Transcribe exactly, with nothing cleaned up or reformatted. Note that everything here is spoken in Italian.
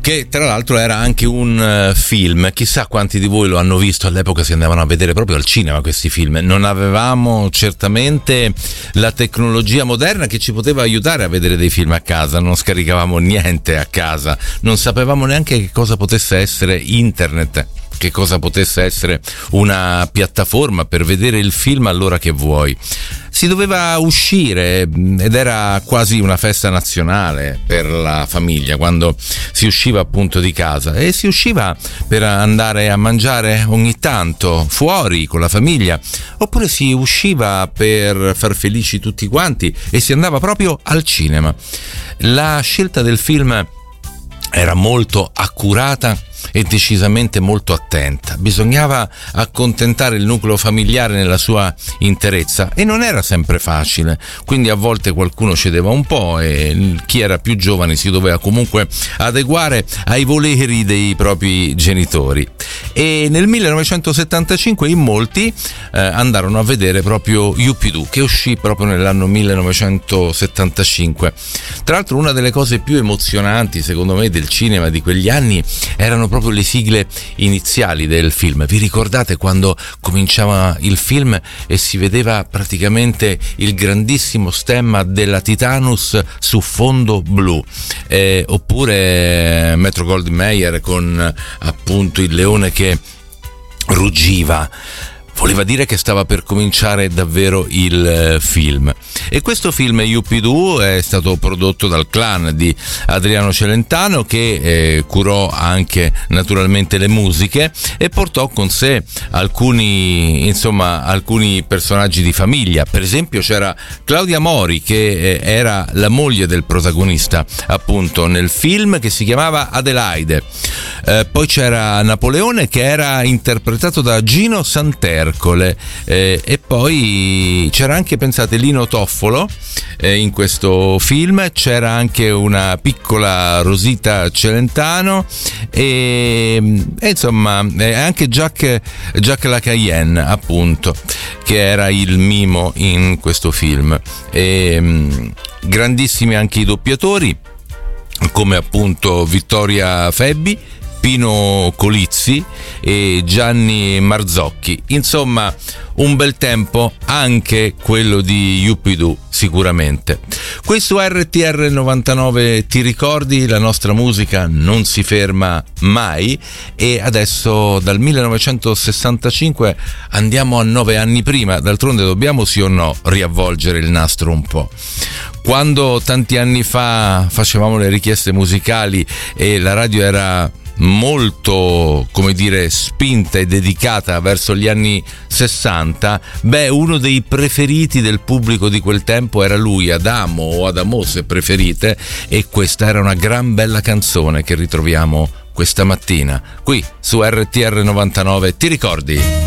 che tra l'altro era anche un uh, film. Chissà quanti di voi lo hanno visto. All'epoca si andavano a vedere proprio al cinema questi film. Non avevamo certamente la tecnologia moderna che ci poteva aiutare a vedere dei film a casa, non scaricavamo niente a casa, non sapevamo neanche che cosa potesse essere internet, che cosa potesse essere una piattaforma per vedere il film all'ora che vuoi. Si doveva uscire ed era quasi una festa nazionale per la famiglia quando si usciva appunto di casa, e si usciva per andare a mangiare ogni tanto fuori con la famiglia, oppure si usciva per far felici tutti quanti e si andava proprio al cinema. La scelta del film era molto accurata e decisamente molto attenta. Bisognava accontentare il nucleo familiare nella sua interezza e non era sempre facile, quindi a volte qualcuno cedeva un po' e chi era più giovane si doveva comunque adeguare ai voleri dei propri genitori. E nel millenovecentosettantacinque in molti eh, andarono a vedere proprio Yuppie-Doo, che uscì proprio nell'anno millenovecentosettantacinque. Tra l'altro una delle cose più emozionanti secondo me del cinema di quegli anni erano proprio le sigle iniziali del film. Vi ricordate quando cominciava il film e si vedeva praticamente il grandissimo stemma della Titanus su fondo blu, eh, oppure Metro-Goldwyn-Mayer con appunto il leone che ruggiva? Voleva dire che stava per cominciare davvero il film. E questo film Yuppie-Doo è stato prodotto dal clan di Adriano Celentano, che eh, curò anche naturalmente le musiche e portò con sé alcuni insomma alcuni personaggi di famiglia. Per esempio c'era Claudia Mori, che eh, era la moglie del protagonista appunto nel film, che si chiamava Adelaide. Eh, poi c'era Napoleone, che era interpretato da Gino Santercole, eh, e poi c'era anche, pensate, Lino Toffolo eh, in questo film. C'era anche una piccola Rosita Celentano e, e insomma eh, anche Jacques, Jacques Lacayen appunto, che era il mimo in questo film. E, mh, grandissimi anche i doppiatori, come appunto Vittoria Febbi, Pino Colizzi e Gianni Marzocchi. Insomma, un bel tempo anche quello di Yuppie-Doo, sicuramente. Questo R T R novantanove Ti ricordi? La nostra musica non si ferma mai. E adesso dal millenovecentosessantacinque andiamo a nove anni prima. D'altronde dobbiamo, sì o no, riavvolgere il nastro un po'. Quando tanti anni fa facevamo le richieste musicali e la radio era molto, come dire, spinta e dedicata verso gli anni sessanta, beh, uno dei preferiti del pubblico di quel tempo era lui, Adamo o Adamo se preferite, e questa era una gran bella canzone che ritroviamo questa mattina qui su R T R novantanove. Ti ricordi?